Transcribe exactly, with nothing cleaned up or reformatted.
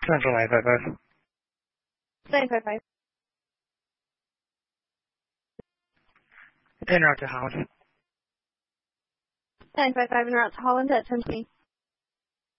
Central nine five five. nine five five. En route to Holland. nine five five en route to Holland at ten twenty.